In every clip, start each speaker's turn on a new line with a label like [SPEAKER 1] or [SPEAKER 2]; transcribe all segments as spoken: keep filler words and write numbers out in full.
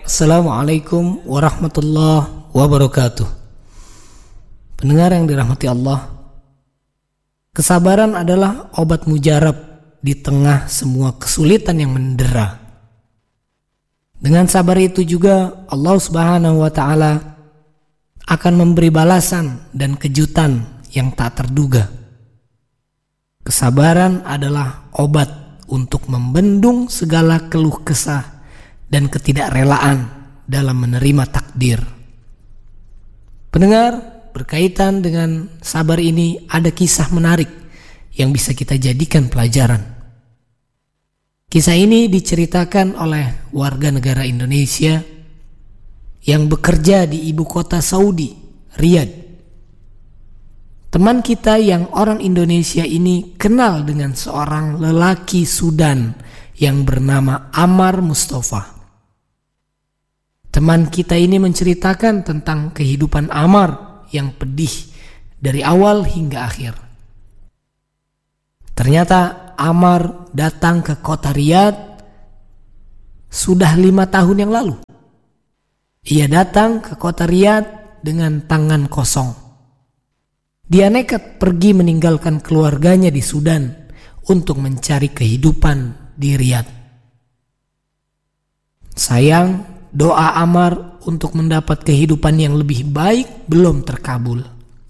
[SPEAKER 1] Assalamualaikum warahmatullahi wabarakatuh. Pendengar yang dirahmati Allah, kesabaran adalah obat mujarab di tengah semua kesulitan yang mendera. Dengan sabar itu juga Allah Subhanahu wa Ta'ala akan memberi balasan dan kejutan yang tak terduga. Kesabaran adalah obat untuk membendung segala keluh kesah dan ketidakrelaan dalam menerima takdir. Pendengar, berkaitan dengan sabar ini ada kisah menarik yang bisa kita jadikan pelajaran. Kisah ini diceritakan oleh warga negara Indonesia yang bekerja di ibu kota Saudi, Riyadh. Teman kita yang orang Indonesia ini kenal dengan seorang lelaki Sudan yang bernama Ammar Mustafa. Teman kita ini menceritakan tentang kehidupan Ammar yang pedih dari awal hingga akhir. Ternyata Ammar datang ke kota Riyadh sudah lima tahun yang lalu. Ia datang ke kota Riyadh dengan tangan kosong. Dia nekat pergi meninggalkan keluarganya di Sudan untuk mencari kehidupan di Riyadh. Sayang, doa Ammar untuk mendapat kehidupan yang lebih baik belum terkabul.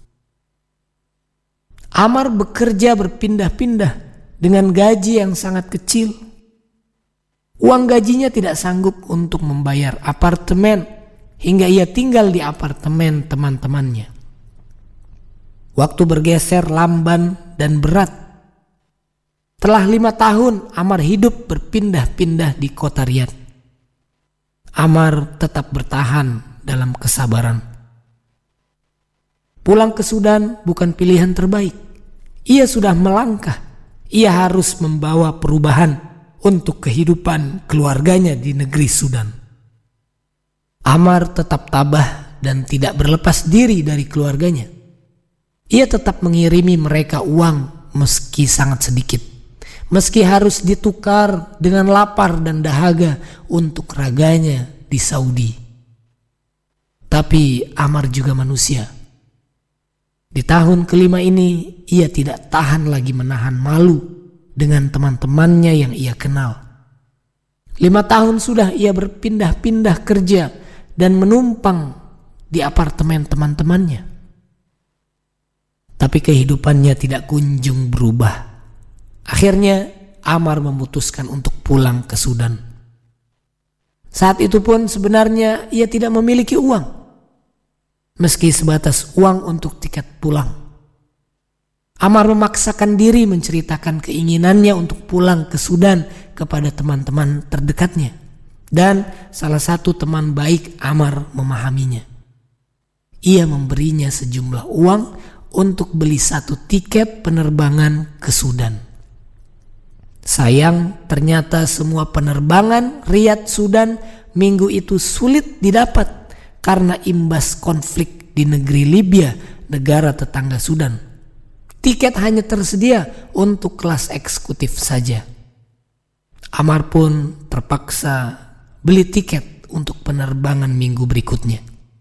[SPEAKER 1] Ammar bekerja berpindah-pindah dengan gaji yang sangat kecil. Uang gajinya tidak sanggup untuk membayar apartemen hingga ia tinggal di apartemen teman-temannya. Waktu bergeser lamban dan berat. Telah lima tahun Ammar hidup berpindah-pindah di kota Riyadh. Ammar tetap bertahan dalam kesabaran. Pulang ke Sudan bukan pilihan terbaik. Ia sudah melangkah. Ia harus membawa perubahan untuk kehidupan keluarganya di negeri Sudan. Ammar tetap tabah dan tidak berlepas diri dari keluarganya. Ia tetap mengirimi mereka uang meski sangat sedikit. Meski harus ditukar dengan lapar dan dahaga untuk raganya di Saudi. Tapi Ammar juga manusia. Di tahun kelima ini ia tidak tahan lagi menahan malu dengan teman-temannya yang ia kenal. Lima tahun sudah ia berpindah-pindah kerja dan menumpang di apartemen teman-temannya. Tapi kehidupannya tidak kunjung berubah. Akhirnya Ammar memutuskan untuk pulang ke Sudan. Saat itu pun sebenarnya ia tidak memiliki uang, meski sebatas uang untuk tiket pulang. Ammar memaksakan diri menceritakan keinginannya untuk pulang ke Sudan kepada teman-teman terdekatnya, dan salah satu teman baik Ammar memahaminya. Ia memberinya sejumlah uang untuk beli satu tiket penerbangan ke Sudan. Sayang, ternyata semua penerbangan Riyadh Sudan minggu itu sulit didapat karena imbas konflik di negeri Libya, negara tetangga Sudan. Tiket hanya tersedia untuk kelas eksekutif saja. Ammar pun terpaksa beli tiket untuk penerbangan minggu berikutnya.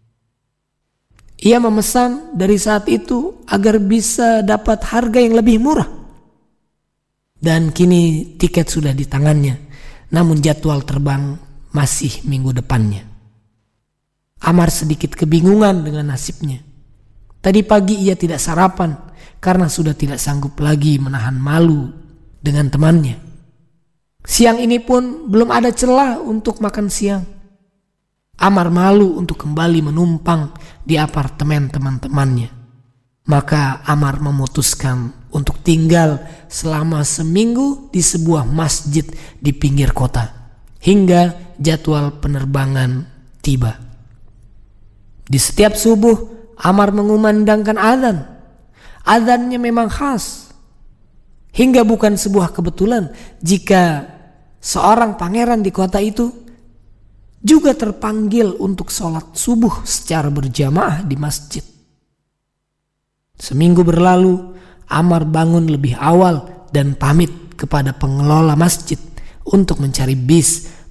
[SPEAKER 1] Ia memesan dari saat itu agar bisa dapat harga yang lebih murah. Dan kini tiket sudah di tangannya, namun jadwal terbang masih minggu depannya. Ammar sedikit kebingungan dengan nasibnya. Tadi pagi ia tidak sarapan karena sudah tidak sanggup lagi menahan malu dengan temannya. Siang ini pun belum ada celah untuk makan siang. Ammar malu untuk kembali menumpang di apartemen teman-temannya. Maka Ammar memutuskan untuk tinggal selama seminggu di sebuah masjid di pinggir kota hingga jadwal penerbangan tiba. Di setiap subuh Ammar mengumandangkan azan. Azannya memang khas, hingga bukan sebuah kebetulan jika seorang pangeran di kota itu juga terpanggil untuk sholat subuh secara berjamaah di masjid. Seminggu berlalu, Ammar bangun lebih awal dan pamit kepada pengelola masjid untuk mencari bis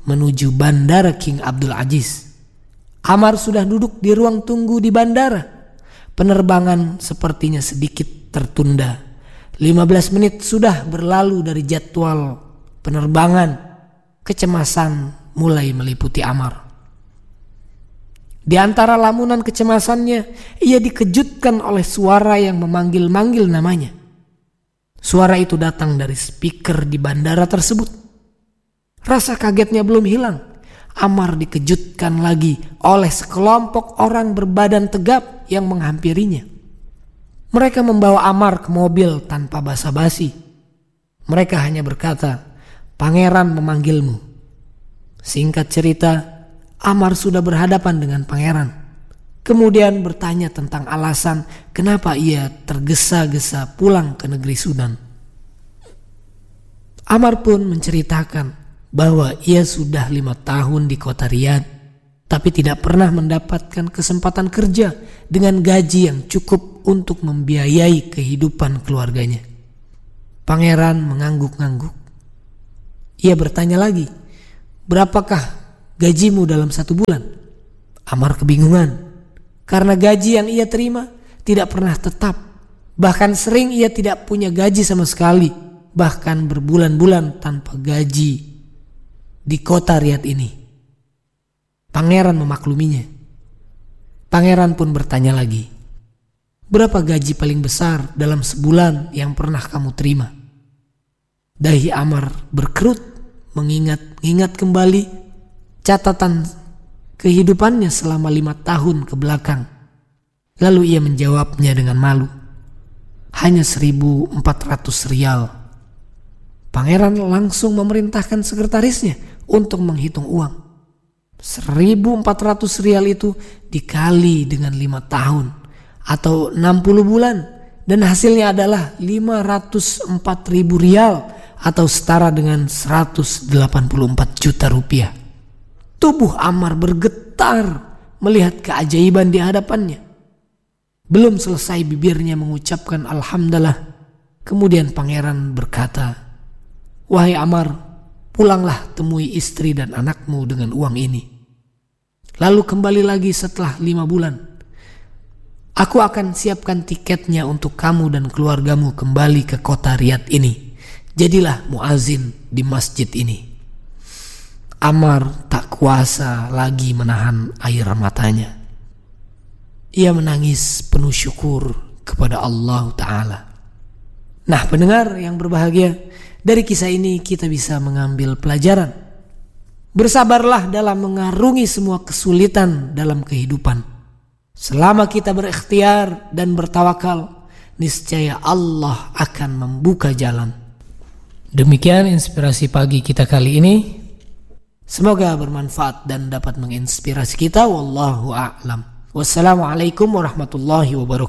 [SPEAKER 1] menuju Bandara King Abdul Aziz. Ammar sudah duduk di ruang tunggu di bandara. Penerbangan sepertinya sedikit tertunda. lima belas menit sudah berlalu dari jadwal penerbangan. Kecemasan mulai meliputi Ammar. Di antara lamunan kecemasannya, ia dikejutkan oleh suara yang memanggil-manggil namanya. Suara itu datang dari speaker di bandara tersebut. Rasa kagetnya belum hilang. Ammar dikejutkan lagi oleh sekelompok orang berbadan tegap yang menghampirinya. Mereka membawa Ammar ke mobil tanpa basa-basi. Mereka hanya berkata, "Pangeran memanggilmu." Singkat cerita, Ammar sudah berhadapan dengan pangeran. Kemudian bertanya tentang alasan kenapa ia tergesa-gesa pulang ke negeri Sudan. Ammar pun menceritakan bahwa ia sudah lima tahun di kota Riyadh, tapi tidak pernah mendapatkan kesempatan kerja dengan gaji yang cukup untuk membiayai kehidupan keluarganya. Pangeran mengangguk-angguk. Ia bertanya lagi, "Berapakah gajimu dalam satu bulan?" Ammar kebingungan, karena gaji yang ia terima tidak pernah tetap. Bahkan sering ia tidak punya gaji sama sekali, bahkan berbulan-bulan tanpa gaji di kota Riyadh ini. Pangeran memakluminya. Pangeran pun bertanya lagi, "Berapa gaji paling besar dalam sebulan yang pernah kamu terima?" Dahi Ammar berkerut mengingat-ingat kembali catatan kehidupannya selama lima tahun ke belakang. Lalu ia menjawabnya dengan malu, "Hanya seribu empat ratus rial." Pangeran langsung memerintahkan sekretarisnya untuk menghitung uang. seribu empat ratus rial itu dikali dengan lima tahun atau enam puluh bulan, dan hasilnya adalah lima ratus empat ribu rial atau setara dengan seratus delapan puluh empat juta rupiah. Tubuh Ammar bergetar melihat keajaiban di hadapannya. Belum selesai bibirnya mengucapkan alhamdulillah, kemudian pangeran berkata, "Wahai Ammar, pulanglah temui istri dan anakmu dengan uang ini. Lalu kembali lagi setelah lima bulan. Aku akan siapkan tiketnya untuk kamu dan keluargamu kembali ke kota Riyadh ini. Jadilah muazin di masjid ini." Ammar tak kuasa lagi menahan air matanya. Ia menangis penuh syukur kepada Allah Ta'ala. Nah, pendengar yang berbahagia, dari kisah ini kita bisa mengambil pelajaran. Bersabarlah dalam mengarungi semua kesulitan dalam kehidupan. Selama kita berikhtiar dan bertawakal, niscaya Allah akan membuka jalan. Demikian inspirasi pagi kita kali ini. Semoga bermanfaat dan dapat menginspirasi kita. Wallahu a'lam. Wassalamualaikum warahmatullahi wabarakatuh.